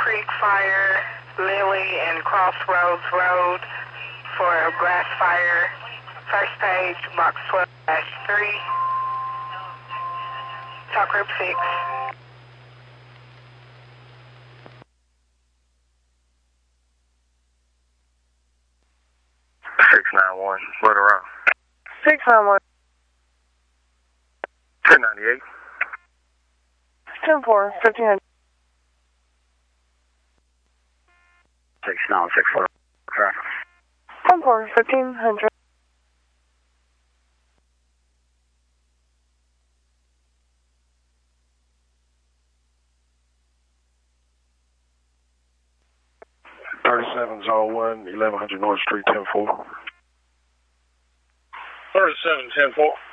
Creek Fire, Lily and Crossroads Road for a grass fire. First page, box 12-3. Talk group 6. 691, what around? 691. 1098. 10-4, 1500. 6964. Traffic. 10-4, 1500. Zone 1, 1100 North Street, 10-4. 3710-4.